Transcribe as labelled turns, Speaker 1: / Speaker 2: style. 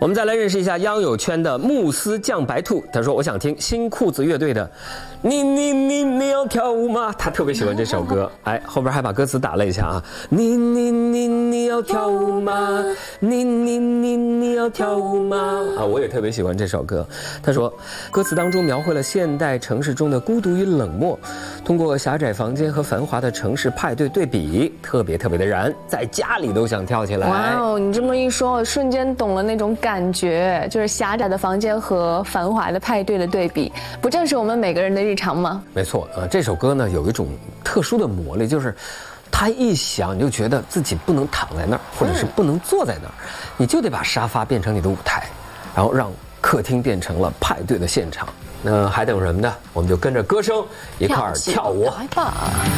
Speaker 1: 我们再来认识一下央友圈的慕斯酱白兔。他说：“我想听新裤子乐队的‘你要跳舞吗’，他特别喜欢这首歌。哎，后边还把歌词打了一下啊，‘你要跳舞吗？你要跳舞吗？’啊，我也特别喜欢这首歌。他说，歌词当中描绘了现代城市中的孤独与冷漠，通过狭窄房间和繁华的城市派对对比，特别的燃，在家里都想跳起来。
Speaker 2: 哇哦，你这么一说，我瞬间懂了那种感觉，就是狭窄的房间和繁华的派对的对比，不正是我们每个人的日常吗？
Speaker 1: 没错啊，这首歌呢有一种特殊的魔力，就是它一响你就觉得自己不能躺在那儿，或者是不能坐在那儿，你就得把沙发变成你的舞台，然后让客厅变成了派对的现场。那还等什么呢？我们就跟着歌声一块儿跳舞。
Speaker 2: 来吧。